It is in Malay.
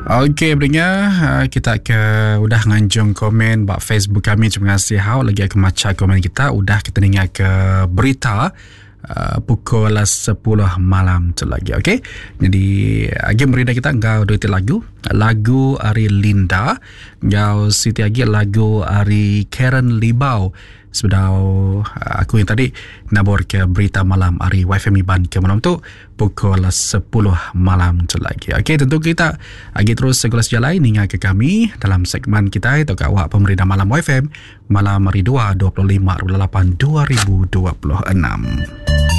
Okey, pendengar, kita udah nganjung komen bak Facebook kami. Terima kasih lagi aku baca komen kita. Udah kita dengar ke berita pukul 10 malam tu lagi. Okey. Jadi lagi berita kita ngau duit lagu Ari Linda, ngau Siti lagi lagu Ari Karen Libau. Sebelum aku yang tadi nabur ke berita malam Ari YFM Iban ke malam tu pukul 10 malam tu lagi. Okey, tentu kita lagi terus segala sejalan hingga ke kami dalam segmen kita itu awak pemerintah malam YFM malam hari 25/8/2026.